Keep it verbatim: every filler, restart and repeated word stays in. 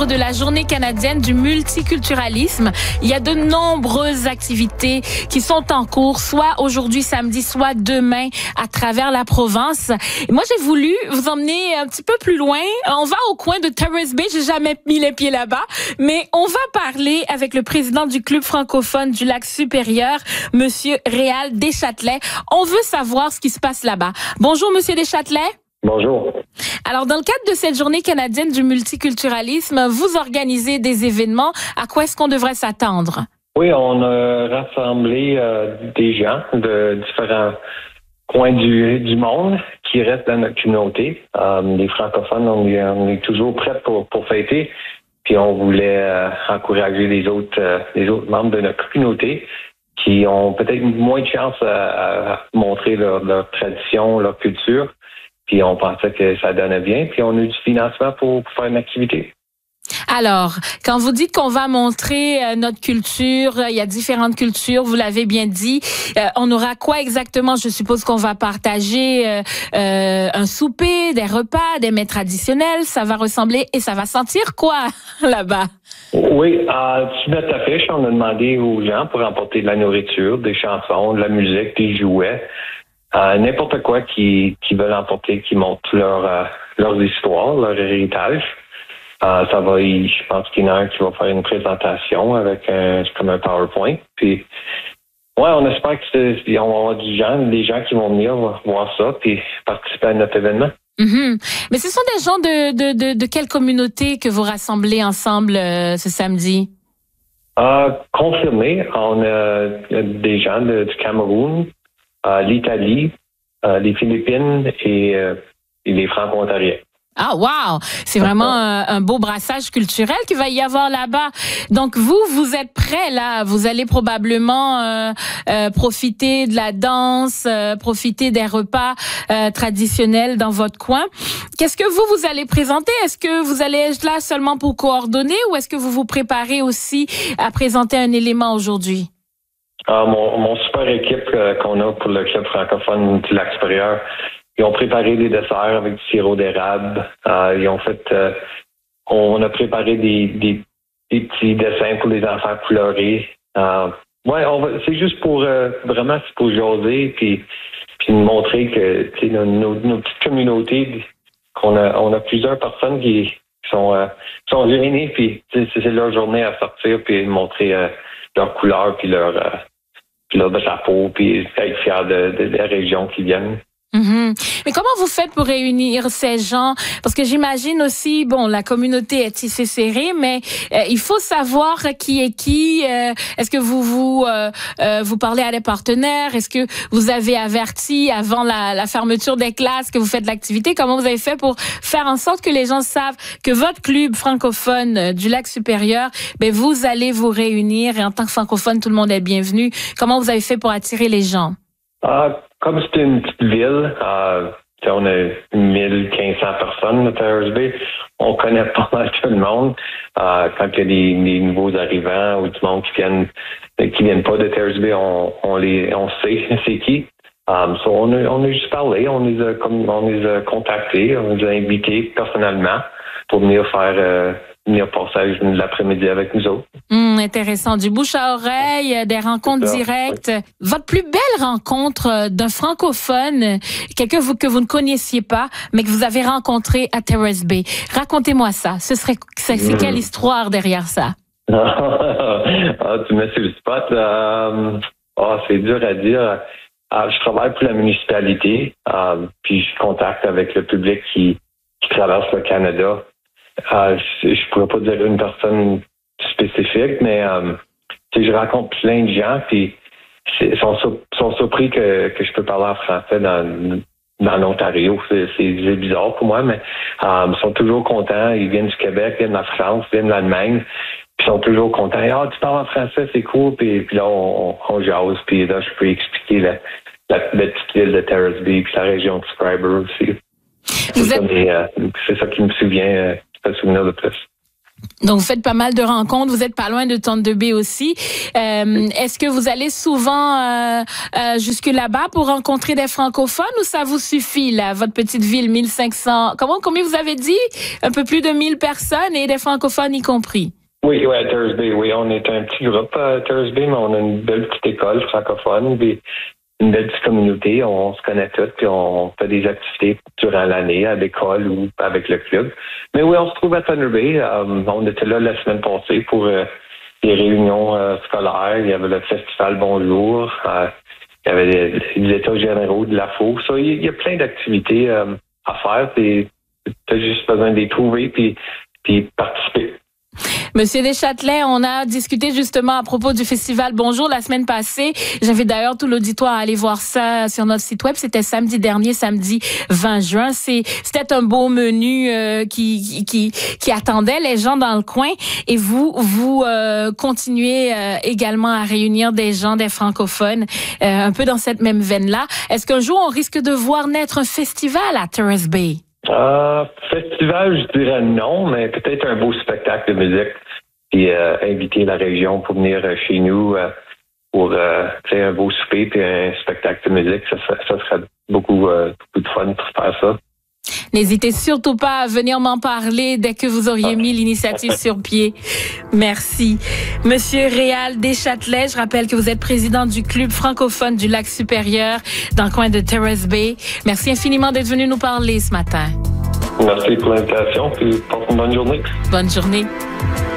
cadre de la Journée canadienne du multiculturalisme, il y a de nombreuses activités qui sont en cours, soit aujourd'hui samedi, soit demain à travers la province. Et moi, j'ai voulu vous emmener un petit peu plus loin. On va au coin de Terrace Bay. J'ai jamais mis les pieds là-bas, mais on va parler avec le président du club francophone du Lac-Supérieur, Monsieur Réal Deschâtelet. On veut savoir ce qui se passe là-bas. Bonjour, Monsieur Deschâtelet. Bonjour. Alors, dans le cadre de cette journée canadienne du multiculturalisme, vous organisez des événements. À quoi est-ce qu'on devrait s'attendre? Oui, on a rassemblé euh, des gens de différents coins du, du monde qui restent dans notre communauté. Euh, les francophones, on est, on est toujours prêts pour, pour fêter. Puis on voulait euh, encourager les autres, euh, les autres membres de notre communauté qui ont peut-être moins de chance à, à montrer leur, leur tradition, leur culture. Puis on pensait que ça donnait bien. Puis on a eu du financement pour, pour faire une activité. Alors, quand vous dites qu'on va montrer euh, notre culture, euh, il y a différentes cultures, vous l'avez bien dit. Euh, on aura quoi exactement? Je suppose qu'on va partager euh, euh, un souper, des repas, des mets traditionnels. Ça va ressembler et ça va sentir quoi là-bas? Oui, euh, sur notre affiche, on a demandé aux gens pour emporter de la nourriture, des chansons, de la musique, des jouets. Euh, n'importe quoi qui, qui veulent emporter, qui montre leur, euh, leurs histoires, leur héritage. Euh, ça va, je pense qu'il y en a un qui va faire une présentation avec un, comme un PowerPoint. Puis, ouais, on espère que c'est, on va avoir du gens, des gens qui vont venir voir ça puis participer à notre événement. Mm-hmm. Mais ce sont des gens de, de, de, de quelle communauté que vous rassemblez ensemble euh, ce samedi? Euh, confirmé, on a des gens de, du Cameroun, Euh, l'Italie, euh, les Philippines et, euh, et les Franco-Ontariens. Ah, wow! C'est vraiment un, un beau brassage culturel qu'il va y avoir là-bas. Donc, vous, vous êtes prêts, là. Vous allez probablement euh, euh, profiter de la danse, euh, profiter des repas euh, traditionnels dans votre coin. Qu'est-ce que vous, vous allez présenter? Est-ce que vous allez être là seulement pour coordonner ou est-ce que vous vous préparez aussi à présenter un élément aujourd'hui? Ah, mon, mon super équipe euh, qu'on a pour le club francophone du Lac-Supérieur, ils ont préparé des desserts avec du sirop d'érable. Euh, ils ont fait, euh, on a préparé des, des, des petits dessins pour les enfants colorés. Euh, ouais, on va, c'est juste pour euh, vraiment c'est pour jaser puis puis montrer que tu sais nos, nos, nos petites communautés qu'on a on a plusieurs personnes qui sont euh, sont gênées puis c'est, c'est leur journée à sortir puis montrer euh, leurs couleurs puis leur euh, puis leur drapeau puis être fiers de, de, de la région qui viennent. Mm-hmm. Mais comment vous faites pour réunir ces gens? Parce que j'imagine aussi, bon, la communauté est tissée serrée, mais euh, il faut savoir qui est qui. Euh, est-ce que vous vous euh, euh, vous parlez à des partenaires? Est-ce que vous avez averti avant la, la fermeture des classes que vous faites l'activité? Comment vous avez fait pour faire en sorte que les gens savent que votre club francophone euh, du Lac-Supérieur, ben vous allez vous réunir et en tant que francophone, tout le monde est bienvenu. Comment vous avez fait pour attirer les gens? Euh, comme c'est une petite ville, euh, on a mille cinq cents personnes à Terrace Bay, on connaît pas mal tout le monde. Euh, quand il y a des, des nouveaux arrivants ou du monde qui viennent qui viennent pas de Terrace Bay, on, on les on sait c'est qui. Um, so on, a, on a juste parlé, on les a, on les a contactés, on les a invités personnellement pour venir faire euh, venir passer l'après-midi avec nous autres. Hum, intéressant. Du bouche à oreille, des rencontres directes. Oui. Votre plus belle rencontre d'un francophone, quelqu'un que vous ne connaissiez pas, mais que vous avez rencontré à Terrace Bay. Racontez-moi ça. Ce serait, c'est, c'est mmh. quelle histoire derrière ça? Ah, tu mets sur le spot. Euh, oh, c'est dur à dire. Euh, je travaille pour la municipalité, euh, puis je contacte avec le public qui, qui traverse le Canada. Euh, je ne pourrais pas dire une personne spécifique, mais euh, je rencontre plein de gens, puis ils sont, sont surpris que, que je peux parler en français dans, dans l'Ontario. C'est, c'est bizarre pour moi, mais euh, ils sont toujours contents. Ils viennent du Québec, ils viennent de la France, ils viennent de l'Allemagne, puis ils sont toujours contents. Ah, tu parles en français, c'est cool, puis, puis là, on, on jase, puis là, je peux expliquer la, la, la petite ville de Terrace Bay, puis la région de Scarborough aussi. C'est, êtes... ça, mais, euh, c'est ça qui me souvient. Euh, souvenir de plus. Donc, vous faites pas mal de rencontres. Vous êtes pas loin de Thunder Bay aussi. Euh, est-ce que vous allez souvent euh, euh, jusque là-bas pour rencontrer des francophones ou ça vous suffit, là, votre petite ville, mille cinq cents... Comment, combien vous avez dit? Un peu plus de mille personnes et des francophones y compris. Oui, oui, à Thursby, oui. On est un petit groupe à Thursby, mais on a une belle petite école francophone, puis une belle petite communauté. On se connaît tous, puis on fait des activités durant l'année à l'école ou avec le club. Mais oui, on se trouve à Thunder Bay. Um, on était là la semaine passée pour euh, des réunions euh, scolaires. Il y avait le festival Bonjour. Euh, il y avait les, les états généraux de la F O. So, il y a plein d'activités euh, à faire. Tu as juste besoin de les trouver puis, puis participer. Monsieur Deschâtelet, on a discuté justement à propos du festival Bonjour la semaine passée. J'avais d'ailleurs tout l'auditoire à aller voir ça sur notre site web. C'était samedi dernier, samedi vingt juin. C'est, c'était un beau menu euh, qui, qui, qui attendait les gens dans le coin. Et vous, vous euh, continuez euh, également à réunir des gens, des francophones, euh, un peu dans cette même veine-là. Est-ce qu'un jour on risque de voir naître un festival à Terrace Bay? Euh, festival, je dirais non, mais peut-être un beau spectacle de musique. Puis euh, inviter la région pour venir chez nous euh, pour euh, un beau souper puis un spectacle de musique. Ça, ça, ça serait beaucoup, euh, beaucoup de fun pour faire ça. N'hésitez surtout pas à venir m'en parler dès que vous auriez mis l'initiative sur pied. Merci. Monsieur Réal Deschâtelet, je rappelle que vous êtes président du club francophone du Lac-Supérieur dans le coin de Terrace Bay. Merci infiniment d'être venu nous parler ce matin. Merci pour l'invitation, puis passe une bonne journée. Bonne journée.